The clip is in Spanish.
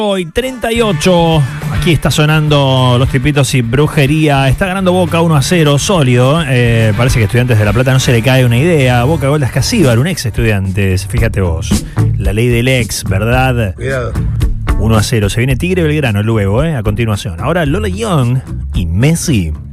Hoy 38, aquí está sonando Los Tripitos y Brujería. Está ganando Boca 1-0, sólido. Parece que a Estudiantes de La Plata no se le cae una idea. Boca Golda Escasíbar, un ex Estudiantes, fíjate vos. La ley del ex, ¿verdad? Cuidado. 1-0, se viene Tigre Belgrano luego, a continuación. Ahora Lola Young y Messi.